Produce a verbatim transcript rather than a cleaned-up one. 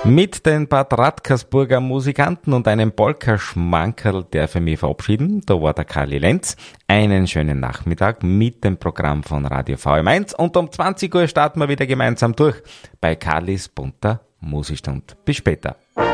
Mit den Bad Radkersburger Musikanten und einem Polka-Schmankerl darf ich mich verabschieden. Da war der Karli Lenz. Einen schönen Nachmittag mit dem Programm von Radio V M eins und um zwanzig Uhr starten wir wieder gemeinsam durch bei Karlis bunter Musikstunde. Bis später.